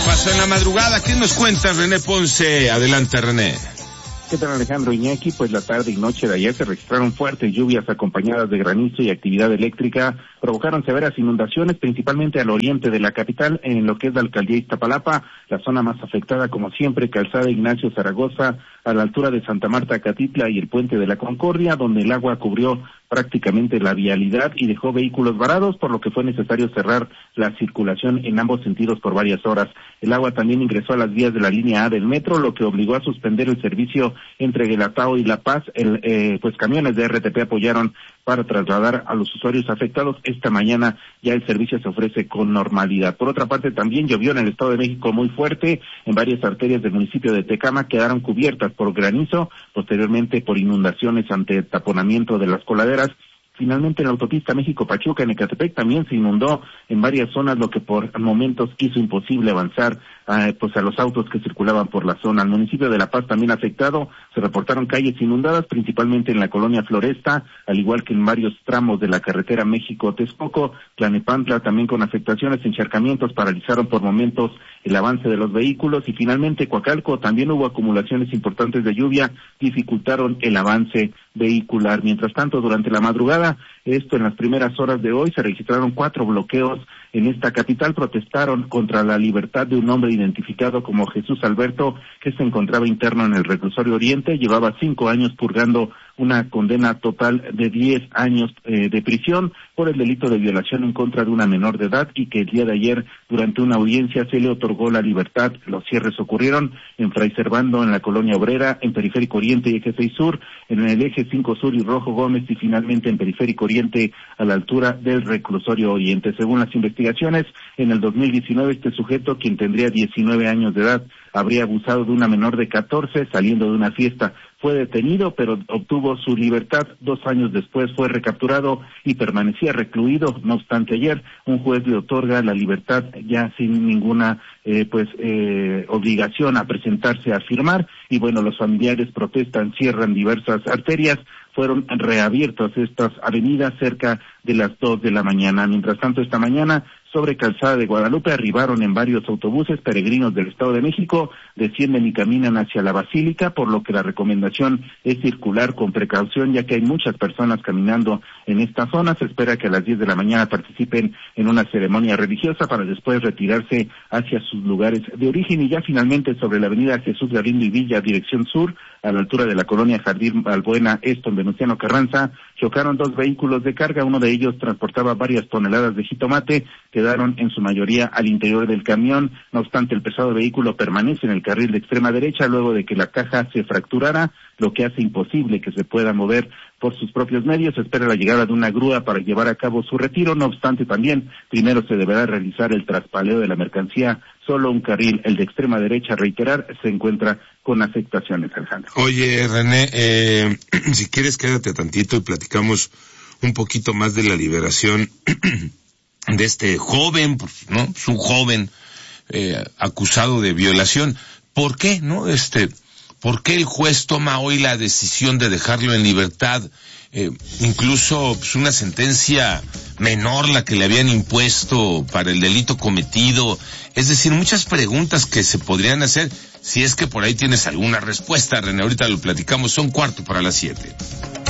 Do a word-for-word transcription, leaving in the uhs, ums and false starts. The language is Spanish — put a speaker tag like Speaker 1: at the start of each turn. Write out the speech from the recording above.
Speaker 1: pasó en la madrugada? ¿Qué nos cuenta René Ponce? Adelante, René.
Speaker 2: ¿Qué tal, Alejandro Iñaki? Pues la tarde y noche de ayer se registraron fuertes lluvias acompañadas de granizo y actividad eléctrica. Provocaron severas inundaciones, principalmente al oriente de la capital, en lo que es la alcaldía Iztapalapa. La zona más afectada, como siempre, Calzada Ignacio Zaragoza, a la altura de Santa Marta Catitla y el Puente de la Concordia, donde el agua cubrió prácticamente la vialidad y dejó vehículos varados, por lo que fue necesario cerrar la circulación en ambos sentidos por varias horas. El agua también ingresó a las vías de la línea A del metro, lo que obligó a suspender el servicio entre Guelatao y La Paz. El, eh, pues camiones de R T P apoyaron para trasladar a los usuarios afectados. Esta mañana ya el servicio se ofrece con normalidad. Por otra parte, también llovió en el Estado de México muy fuerte. En varias arterias del municipio de Tecama quedaron cubiertas por granizo, posteriormente por inundaciones ante el taponamiento de las coladeras. Finalmente, en la autopista México-Pachuca, en Ecatepec, también se inundó en varias zonas, lo que por momentos hizo imposible avanzar eh, pues a los autos que circulaban por la zona. El municipio de La Paz también afectado, se reportaron calles inundadas, principalmente en la colonia Floresta, al igual que en varios tramos de la carretera México-Texcoco. Tlanepantla también con afectaciones, encharcamientos, paralizaron por momentos el avance de los vehículos. Y finalmente, Coacalco, también hubo acumulaciones importantes de lluvia, dificultaron el avance vehicular. Mientras tanto, durante la madrugada, esto en las primeras horas de hoy, se registraron cuatro bloqueos en esta capital. Protestaron contra la libertad de un hombre identificado como Jesús Alberto, que se encontraba interno en el reclusorio Oriente. Llevaba cinco años purgando una condena total de diez años eh, de prisión por el delito de violación en contra de una menor de edad, y que el día de ayer, durante una audiencia, se le otorgó la libertad. Los cierres ocurrieron en Fray Servando, en la Colonia Obrera, en Periférico Oriente y Eje seis Sur, en el Eje cinco Sur y Rojo Gómez, y finalmente en Periférico Oriente, a la altura del reclusorio Oriente. Según las investigaciones, en el dos mil diecinueve este sujeto, quien tendría diecinueve años de edad, habría abusado de una menor de catorce saliendo de una fiesta. Fue detenido, pero obtuvo su libertad. Dos años después fue recapturado y permanecía recluido. No obstante, ayer un juez le otorga la libertad ya sin ninguna eh, pues eh, obligación a presentarse a firmar. Y bueno, los familiares protestan, cierran diversas arterias. Fueron reabiertas estas avenidas cerca de las dos de la mañana. Mientras tanto, esta mañana, sobre Calzada de Guadalupe, arribaron en varios autobuses peregrinos del Estado de México, descienden y caminan hacia la Basílica, por lo que la recomendación es circular con precaución, ya que hay muchas personas caminando en esta zona. Se espera que a las diez de la mañana participen en una ceremonia religiosa para después retirarse hacia sus lugares de origen. Y ya finalmente, sobre la avenida Jesús Galindo y Villa, dirección sur, a la altura de la colonia Jardín Balbuena, esto en Venustiano Carranza, chocaron dos vehículos de carga. Uno de ellos transportaba varias toneladas de jitomate, quedaron en su mayoría al interior del camión. No obstante, el pesado vehículo permanece en el carril de extrema derecha luego de que la caja se fracturara, lo que hace imposible que se pueda mover por sus propios medios. Se espera la llegada de una grúa para llevar a cabo su retiro. No obstante, también primero se deberá realizar el traspaleo de la mercancía. Solo un carril, el de extrema derecha, reiterar, se encuentra con afectaciones, Alejandro.
Speaker 1: Oye, René, eh, si quieres quédate tantito y platicamos un poquito más de la liberación de este joven, ¿no? Es un joven eh, acusado de violación. ¿Por qué, no? Este, ¿por qué el juez toma hoy la decisión de dejarlo en libertad? Eh, incluso pues, una sentencia menor la que le habían impuesto para el delito cometido. Es decir, muchas preguntas que se podrían hacer, si es que por ahí tienes alguna respuesta, René. Ahorita lo platicamos, son cuarto para las siete.